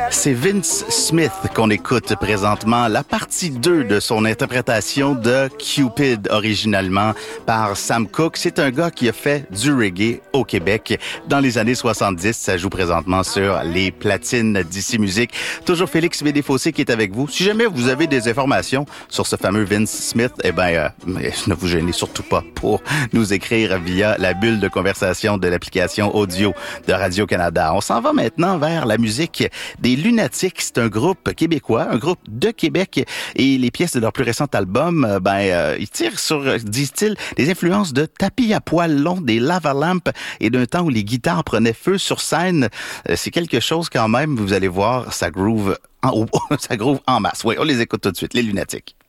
C'est Vince Smith qu'on écoute présentement, la partie 2 de son interprétation de Cupid, originalement par Sam Cooke. C'est un gars qui a fait du reggae au Québec dans les années 70. Ça joue présentement sur les platines d'Ici Musique. Toujours Félix Médéfossé qui est avec vous. Si jamais vous avez des informations sur ce fameux Vince Smith, ne vous gênez surtout pas pour nous écrire via la bulle de conversation de l'application audio de Radio-Canada. On s'en va maintenant vers la musique des Lunatics. C'est un groupe québécois, un groupe de Québec, et les pièces de leur plus récent album, ils tirent sur, disent-ils, des influences de tapis à poils longs, des lava-lamps et d'un temps où les guitares prenaient feu sur scène. C'est quelque chose quand même, vous allez voir, ça groove en masse. Oui, on les écoute tout de suite, les Lunatics.